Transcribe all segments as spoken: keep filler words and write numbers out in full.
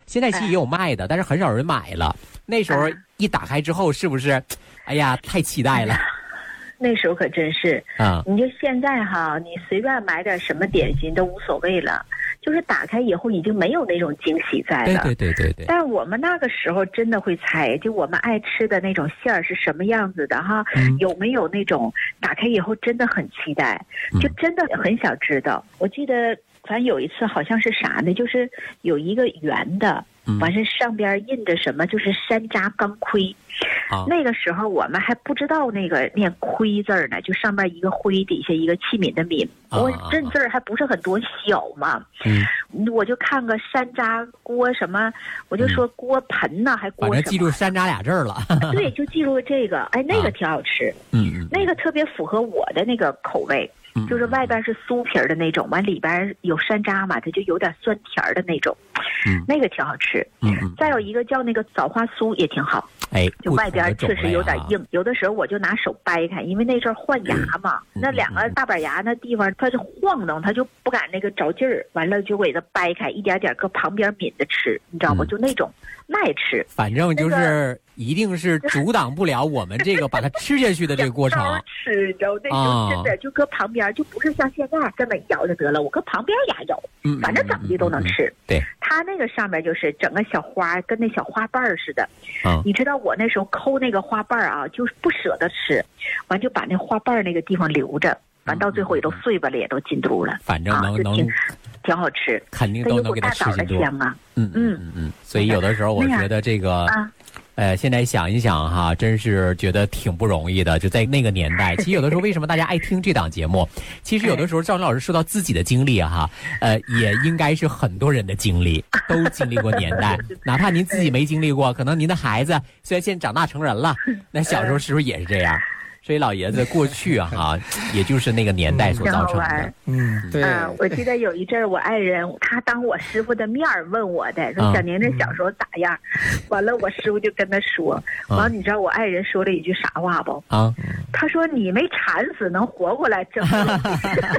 现在其实也有卖的，但是很少人买了。那时候一打开之后，是不是？哎呀，太期待了。 那时候可真是啊！你就现在哈，你随便买点什么点心都无所谓了，就是打开以后已经没有那种惊喜在了。 对对对对对。 但是我们那个时候真的会猜，就我们爱吃的那种馅儿是什么样子的哈、嗯，有没有那种打开以后真的很期待，就真的很想知道。嗯、我记得反正有一次好像是啥呢，就是有一个圆的。完事上边印着什么，就是山楂钢盔、啊。那个时候我们还不知道那个念盔字呢，就上边一个灰，底下一个器皿的皿。啊、我这字儿还不是很多小嘛，嗯，我就看个山楂锅什么，我就说锅盆呢，还锅什么。 反正记住山楂俩字了。 对，就记住这个，哎，那个挺好吃，嗯嗯，那个特别符合我的那个口味。就是外边是酥皮的那种，完里边有山楂嘛，它就有点酸甜的那种，嗯，那个挺好吃。嗯，再有一个叫那个枣花酥也挺好， 哎， 就外边确实有点硬，有的时候我就拿手掰开，因为那阵换牙嘛，嗯、那两个大板牙那地方它就晃动，它就不敢那个着劲儿，完了就给它掰开，一点点搁旁边抿着吃，你知道不？就那种耐吃。 反正就是。那个一定是阻挡不了我们这个把它吃下去的这个过程。 吃，你知道那时候真的就搁旁边，就不是像现在这么一咬就得了，我搁旁边牙咬，嗯，反正怎么的都能吃。 嗯嗯嗯、对， 它那个上面就是整个小花，跟那小花瓣似的。嗯，你知道我那时候抠那个花瓣啊，就是不舍得吃，完就把那花瓣那个地方留着，完到最后也都碎巴了，也都进肚了。 反正能、啊、能。 挺好吃， 肯定都能给它吃进肚。 香啊， 嗯嗯嗯嗯，所以有的时候我觉得这个，啊、呃，现在想一想哈，真是觉得挺不容易的。就在那个年代，其实有的时候为什么大家爱听这档节目？其实有的时候赵云老师说到自己的经历哈，呃，也应该是很多人的经历，都经历过年代。哪怕您自己没经历过，可能您的孩子虽然现在长大成人了，那小时候是不是也是这样？所以老爷子过去啊，也就是那个年代所造成的。 嗯，对。啊，我记得有一阵儿，我爱人他当我师傅的面问我的，说小宁这小时候咋样？嗯、完了，我师傅就跟他说，完了，你知道我爱人说了一句啥话不？啊，他说你没馋死，能活过来，真不容易。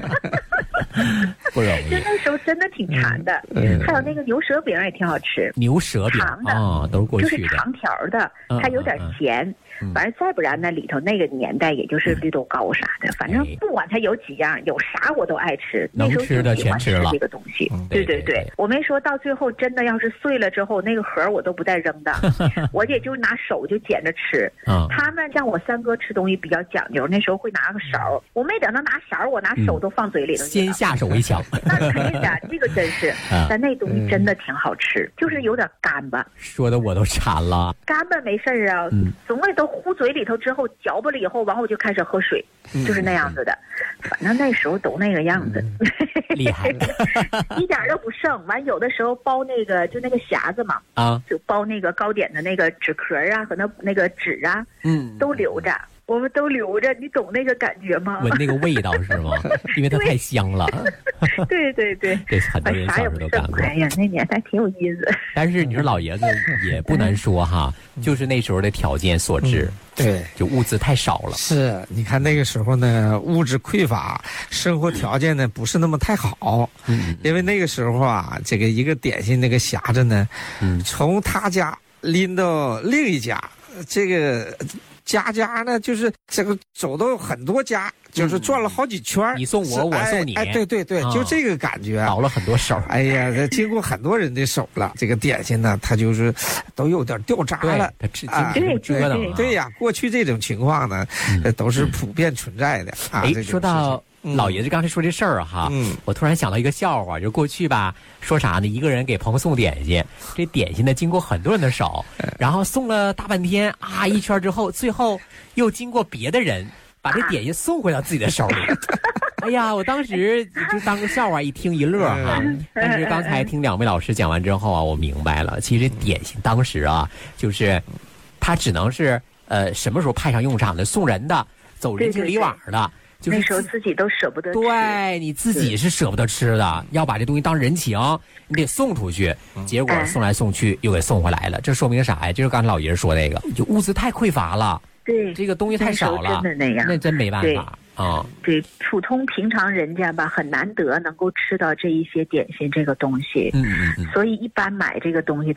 不容易。 就那时候真的挺馋的，嗯、还有那个牛舌饼也挺好吃。 牛舌饼长的啊、哦，都是过去的， 就是长条的，它有点咸。嗯嗯、反正再不然呢，里头那个年代也就是绿豆糕啥的，反正不管它有几样，有啥我都爱吃。 能吃的全吃了。 这个东西， 嗯、 对对对, 对, 对，我没说到最后真的要是碎了之后，那个盒我都不带扔的，我也就拿手就捡着吃。嗯、他们像我三哥吃东西比较讲究，那时候会拿个勺，我没等他拿勺，我拿手都放嘴里头、嗯。 先下手为强。 那肯定的，这个真是。但那东西真的挺好吃，就是有点干巴。 说的我都馋了。 干巴没事儿啊，嗯、总归都糊嘴里头之后嚼巴了以后，然后我就开始喝水，嗯、就是那样子的。反正那时候都那个样子， 嗯、厉害， 一点都不剩。完有的时候包那个就那个匣子嘛，啊，就包那个糕点的那个纸壳啊和那那个纸啊，嗯，都留着。我们都留着，你懂那个感觉吗？ 闻那个味道是吗？因为它太香了。 对对对， 对，很多人小时候都干过。 哎呀，那年代挺有意思。 但是你说老爷子也不难说哈，就是那时候的条件所致， 嗯、对， 就物资太少了。 是，你看那个时候呢，物质匮乏，生活条件呢不是那么太好。嗯，因为那个时候啊，这个一个点心那个匣子呢，嗯，从他家拎到另一家，这个。家家呢，就是这个走到很多家，就是转了好几圈、 嗯、你送我，我送你， 哎，对对对，嗯、就这个感觉， 倒了很多手。 哎呀，这经过很多人的手了，这个点心呢，它就是都有点掉渣了。 它经过折腾。 对呀，过去这种情况呢，嗯、都是普遍存在的。嗯、啊， 哎，说到。老爷子刚才说这事儿哈，嗯，我突然想到一个笑话，就过去吧，说啥呢？一个人给朋友送点心，这点心呢经过很多人的手，然后送了大半天啊，一圈之后，最后又经过别的人把这点心送回到自己的手里。哎呀，我当时就当个笑话一听一乐哈。但是刚才听两位老师讲完之后啊，我明白了，其实点心当时啊，就是它只能是呃什么时候派上用场的，送人的，走人情礼往的。 对对对，就是那时候自己都舍不得吃， 对，你自己是舍不得吃的，要把这东西当人情，你得送出去，结果送来送去又给送回来了，这说明啥呀？就是刚才老爷说那个，就物资太匮乏了， 对， 这个东西太少了， 真的那样， 那真没办法啊。 对，普通平常人家吧，很难得能够吃到这一些点心这个东西，嗯嗯嗯，所以一般买这个东西。